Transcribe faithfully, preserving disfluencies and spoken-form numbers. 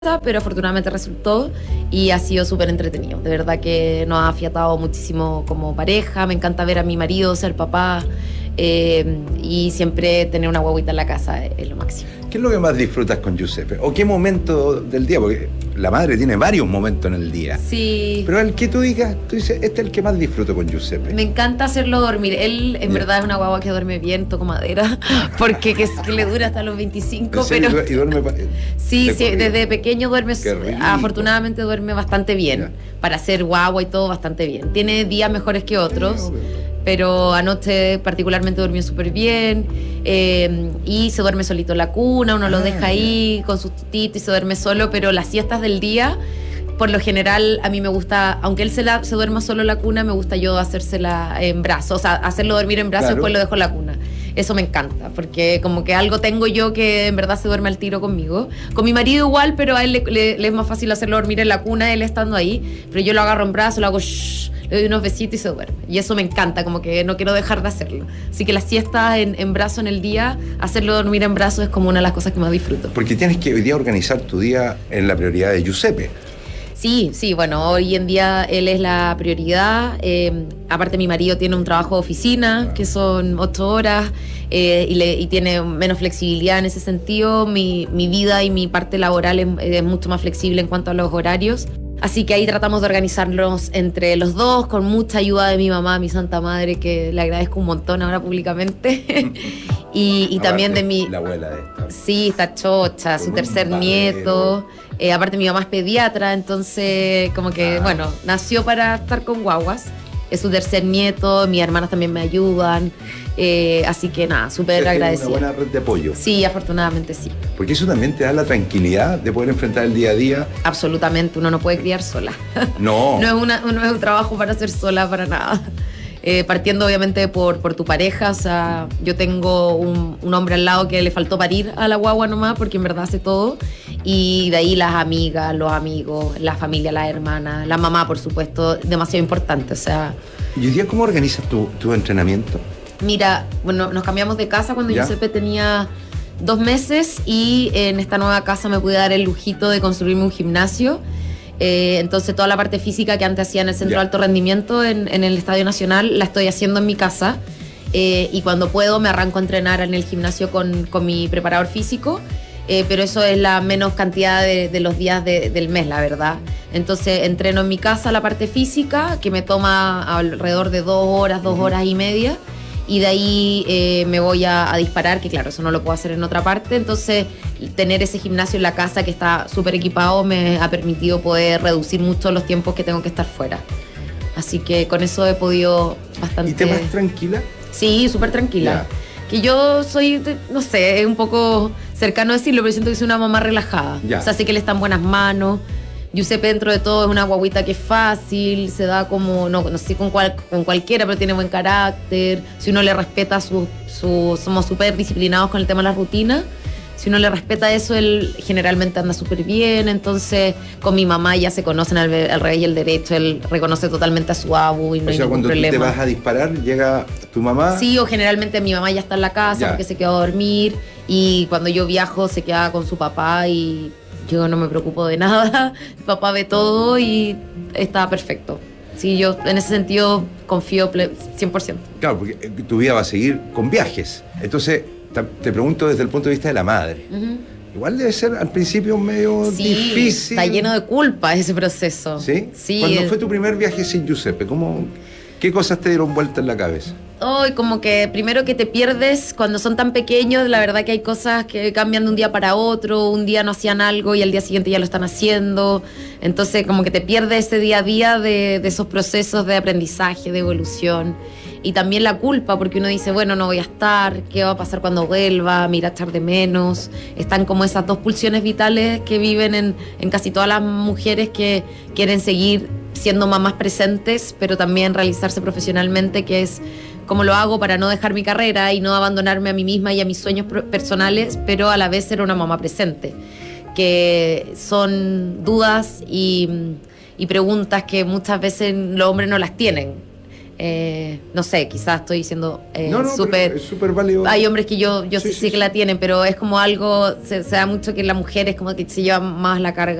pero afortunadamente resultó y ha sido súper entretenido. De verdad que nos ha afiatado muchísimo como pareja. Me encanta ver a mi marido ser papá eh, y siempre tener una guaguita en la casa es, es lo máximo. ¿Qué es lo que más disfrutas con Giuseppe? ¿O qué momento del día? Porque la madre tiene varios momentos en el día. Sí. Pero el que tú digas, tú dices, este es el que más disfruto con Giuseppe. Me encanta hacerlo dormir. Él, en yeah. verdad, es una guagua que duerme bien, toco madera, porque que, que le dura hasta los veinticinco. Pero ¿Y duerme? Sí, sí, desde pequeño duerme, afortunadamente duerme bastante bien. Yeah. Para ser guagua y todo, bastante bien. Tiene días mejores que otros. No, pero... pero anoche particularmente durmió súper bien eh, y se duerme solito en la cuna, uno ah, lo deja ahí yeah. con sus tutitos y se duerme solo, pero las siestas del día, por lo general a mí me gusta, aunque él se, la, se duerma solo en la cuna, me gusta yo hacérsela en brazos, o sea, hacerlo dormir en brazos, claro. Y después lo dejo en la cuna. Eso me encanta, porque como que algo tengo yo que en verdad se duerme al tiro conmigo. Con mi marido igual, pero a él le, le, le es más fácil hacerlo dormir en la cuna, él estando ahí, pero yo lo agarro en brazos, lo hago shh, le doy unos besitos y se duerme. Y eso me encanta, como que no quiero dejar de hacerlo. Así que la siesta en, en brazo en el día, hacerlo dormir en brazos es como una de las cosas que más disfruto. Porque tienes que hoy día organizar tu día en la prioridad de Giuseppe. Sí, sí, bueno, hoy en día él es la prioridad. Eh, aparte mi marido tiene un trabajo de oficina, ah. que son ocho horas, eh, y, le, y tiene menos flexibilidad en ese sentido. Mi, mi vida y mi parte laboral es, es mucho más flexible en cuanto a los horarios. Así que ahí tratamos de organizarnos entre los dos, con mucha ayuda de mi mamá, mi santa madre, que le agradezco un montón ahora públicamente. y y también de mi... La abuela de esta. Sí, está chocha, su tercer nieto. Eh, aparte mi mamá es pediatra, entonces como que, ah. bueno, nació para estar con guaguas. Es su tercer nieto, mis hermanas también me ayudan. Eh, así que nada, súper agradecida. Una buena red de apoyo. Sí, afortunadamente sí. Porque eso también te da la tranquilidad de poder enfrentar el día a día. Absolutamente, uno no puede criar sola. No. no, es una, no es un trabajo para hacer sola, para nada. Eh, partiendo obviamente por, por tu pareja, o sea, yo tengo un, un hombre al lado que le faltó parir a la guagua nomás, porque en verdad hace todo. Y de ahí las amigas, los amigos, la familia, las hermanas, la mamá, por supuesto, demasiado importante, o sea... ¿Y hoy día cómo organizas tu, tu entrenamiento? Mira, bueno, nos cambiamos de casa cuando ¿Ya? Giuseppe tenía dos meses y en esta nueva casa me pude dar el lujito de construirme un gimnasio. Eh, entonces toda la parte física que antes hacía en el Centro de Alto Rendimiento en, en el Estadio Nacional la estoy haciendo en mi casa. Eh, y cuando puedo me arranco a entrenar en el gimnasio con, con mi preparador físico. Eh, pero eso es la menos cantidad de, de los días de, del mes, la verdad. Entonces entreno en mi casa la parte física, que me toma alrededor de dos horas, dos uh-huh. horas y media, y de ahí eh, me voy a, a disparar, que claro, eso no lo puedo hacer en otra parte. Entonces tener ese gimnasio en la casa que está súper equipado me ha permitido poder reducir mucho los tiempos que tengo que estar fuera. Así que con eso he podido bastante... ¿Y te vas tranquila? Sí, súper tranquila. Yeah. Que yo soy, no sé, es un poco cercano a decirlo, pero siento que soy una mamá relajada. Ya. O sea, sé que él está en buenas manos. Giuseppe, dentro de todo, es una guaguita que es fácil, se da como, no, no sé con, cual, con cualquiera, pero tiene buen carácter. Si uno le respeta su, su somos súper disciplinados con el tema de la rutina. Si uno le respeta eso, él generalmente anda súper bien. Entonces, con mi mamá ya se conocen al, al revés y el derecho. Él reconoce totalmente a su abu y no o hay sea, ningún problema. O sea, cuando tú te vas a disparar, llega tu mamá... Sí, o generalmente mi mamá ya está en la casa ya. Porque se quedó a dormir. Y cuando yo viajo, se queda con su papá y yo no me preocupo de nada. Mi papá ve todo y está perfecto. Sí, yo en ese sentido confío cien por ciento. Claro, porque tu vida va a seguir con viajes. Entonces... Te pregunto desde el punto de vista de la madre. Uh-huh. Igual debe ser al principio medio sí, difícil. Está lleno de culpa ese proceso. ¿Sí? Sí. ¿Cuándo fue tu primer viaje sin Giuseppe? ¿Cómo, ¿Qué cosas te dieron vuelta en la cabeza? Oh, como que primero que te pierdes cuando son tan pequeños, la verdad que hay cosas que cambian de un día para otro, un día no hacían algo y al día siguiente ya lo están haciendo, entonces como que te pierdes ese día a día de, de esos procesos de aprendizaje, de evolución. Y también la culpa, porque uno dice, bueno, no voy a estar, ¿qué va a pasar cuando vuelva? Me irá a echar de menos. Están como esas dos pulsiones vitales que viven en, en casi todas las mujeres que quieren seguir siendo mamás presentes, pero también realizarse profesionalmente, que es cómo lo hago para no dejar mi carrera y no abandonarme a mí misma y a mis sueños personales, pero a la vez ser una mamá presente. Que son dudas y, y preguntas que muchas veces los hombres no las tienen. Eh, no sé, quizás estoy diciendo eh, no, no, súper... es súper válido. Hay hombres que yo, yo sí, sí, sí, sí que sí. la tienen, pero es como algo, se, se da mucho que la mujer es como que se lleva más la carga